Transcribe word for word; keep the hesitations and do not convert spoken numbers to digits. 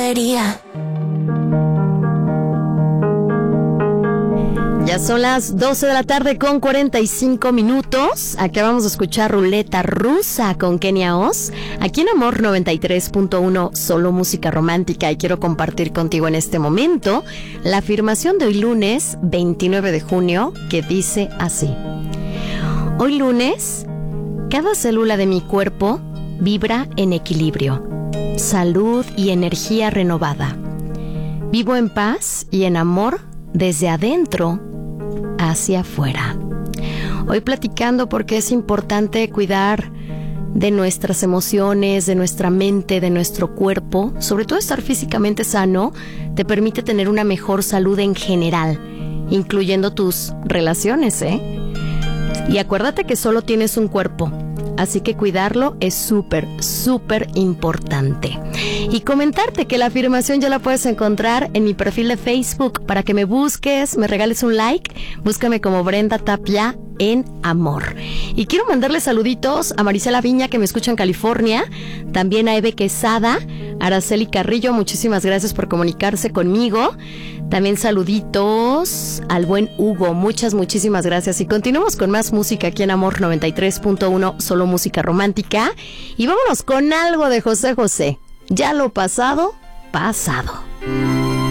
quería. Ya son las doce de la tarde con cuarenta y cinco minutos. Aquí vamos a escuchar Ruleta Rusa con Kenia Oz. Aquí en Amor noventa y tres punto uno, solo música romántica. Y quiero compartir contigo en este momento la afirmación de hoy lunes veintinueve de junio, que dice así: hoy lunes, cada célula de mi cuerpo vibra en equilibrio, salud y energía renovada. Vivo en paz y en amor desde adentro hacia afuera. Hoy platicando porque es importante cuidar de nuestras emociones, de nuestra mente, de nuestro cuerpo. Sobre todo estar físicamente sano te permite tener una mejor salud en general, incluyendo tus relaciones, ¿eh? Y acuérdate que solo tienes un cuerpo, así que cuidarlo es súper, súper importante. Y comentarte que la afirmación ya la puedes encontrar en mi perfil de Facebook para que me busques, me regales un like. Búscame como Brenda Tapia en Amor. Y quiero mandarle saluditos a Marisela Viña, que me escucha en California, también a Eve Quesada, Araceli Carrillo, muchísimas gracias por comunicarse conmigo. También saluditos al buen Hugo, muchas, muchísimas gracias. Y continuamos con más música aquí en Amor noventa y tres punto uno, solo música romántica. Y vámonos con algo de José José. Ya lo pasado, pasado.